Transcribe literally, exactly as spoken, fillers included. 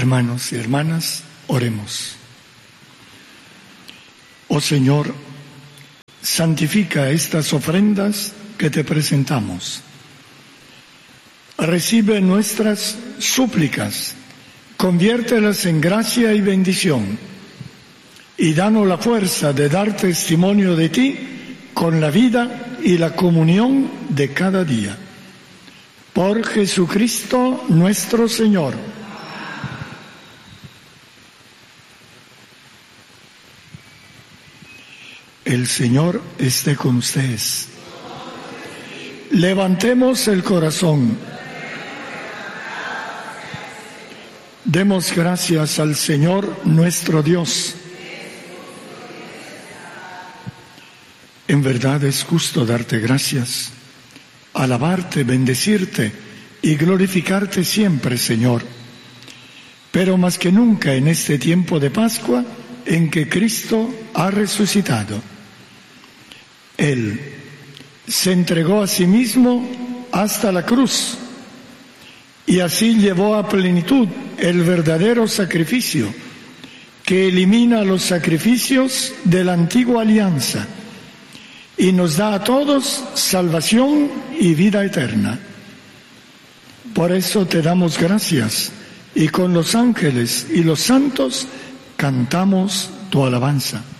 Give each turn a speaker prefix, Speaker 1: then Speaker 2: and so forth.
Speaker 1: Hermanos y hermanas, oremos. Oh Señor, santifica estas ofrendas que te presentamos. Recibe nuestras súplicas, conviértelas en gracia y bendición, y danos la fuerza de dar testimonio de ti con la vida y la comunión de cada día. Por Jesucristo nuestro Señor. El Señor esté con ustedes. Levantemos el corazón. Demos gracias al Señor nuestro Dios. En verdad es justo darte gracias, alabarte, bendecirte y glorificarte siempre, Señor. Pero más que nunca en este tiempo de Pascua en que Cristo ha resucitado. Él se entregó a sí mismo hasta la cruz y así llevó a plenitud el verdadero sacrificio que elimina los sacrificios de la antigua alianza y nos da a todos salvación y vida eterna. Por eso te damos gracias y con los ángeles y los santos cantamos tu alabanza.